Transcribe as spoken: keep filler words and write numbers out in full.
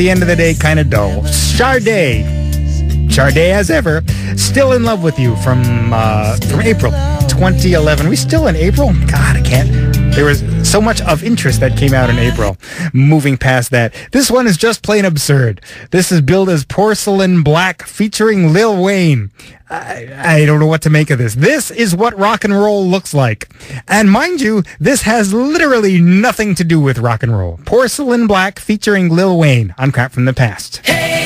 the end of the day, kind of dull. Sade. Sade as ever. Still in Love with You from uh, from April twenty eleven. Are we still in April? God, I can't. There was so much of interest that came out in April. Moving past that. This one is just plain absurd. This is billed as Porcelain Black featuring Lil Wayne. I, I don't know what to make of this. This is what rock and roll looks like. And mind you, this has literally nothing to do with rock and roll. Porcelain Black featuring Lil Wayne on Crap from the Past. Hey!